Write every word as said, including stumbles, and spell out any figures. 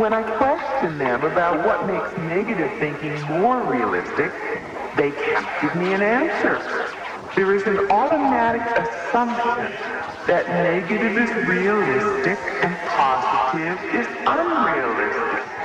When I question them about what makes negative thinking more realistic, they can't give me an answer. There is an automatic assumption that negative is realistic and positive is unrealistic.